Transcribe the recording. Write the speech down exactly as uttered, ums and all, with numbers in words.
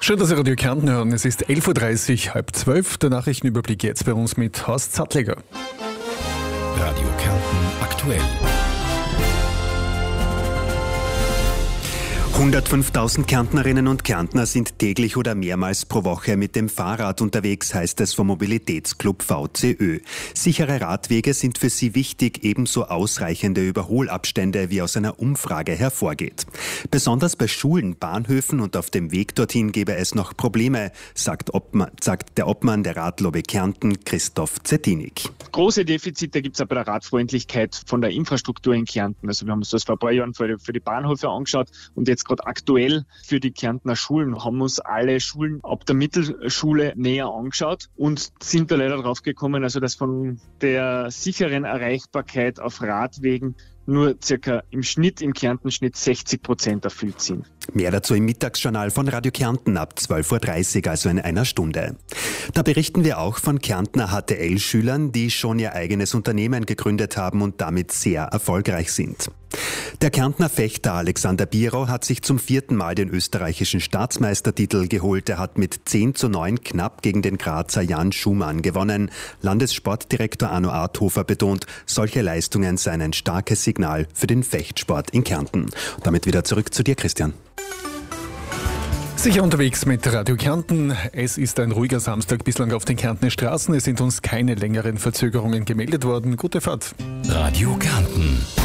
Schön, dass Sie Radio Kärnten hören. Es ist elf Uhr dreißig, halb zwölf. Der Nachrichtenüberblick jetzt bei uns mit Horst Zattleger. Radio Kärnten aktuell. hundertfünftausend Kärntnerinnen und Kärntner sind täglich oder mehrmals pro Woche mit dem Fahrrad unterwegs, heißt es vom Mobilitätsclub V C Ö. Sichere Radwege sind für sie wichtig, ebenso ausreichende Überholabstände, wie aus einer Umfrage hervorgeht. Besonders bei Schulen, Bahnhöfen und auf dem Weg dorthin gebe es noch Probleme, sagt, Obmann, sagt der Obmann der Radlobby Kärnten, Christoph Zettinig. Große Defizite gibt es bei der Radfreundlichkeit von der Infrastruktur in Kärnten. Also wir haben uns das vor ein paar Jahren für die, für die Bahnhöfe angeschaut und jetzt gerade aktuell für die Kärntner Schulen haben uns alle Schulen ab der Mittelschule näher angeschaut und sind da leider drauf gekommen, also dass von der sicheren Erreichbarkeit auf Radwegen nur circa im Schnitt, im Kärnten-Schnitt sechzig Prozent erfüllt sind. Mehr dazu im Mittagsjournal von Radio Kärnten ab zwölf Uhr dreißig, also in einer Stunde. Da berichten wir auch von Kärntner H T L-Schülern, die schon ihr eigenes Unternehmen gegründet haben und damit sehr erfolgreich sind. Der Kärntner Fechter Alexander Bierow hat sich zum vierten Mal den österreichischen Staatsmeistertitel geholt. Er hat mit zehn zu neun knapp gegen den Grazer Jan Schumann gewonnen. Landessportdirektor Arno Arthofer betont, solche Leistungen seien ein starkes Signal für den Fechtsport in Kärnten. Und damit wieder zurück zu dir, Christian. Sicher unterwegs mit Radio Kärnten. Es ist ein ruhiger Samstag bislang auf den Kärntner Straßen. Es sind uns keine längeren Verzögerungen gemeldet worden. Gute Fahrt. Radio Kärnten.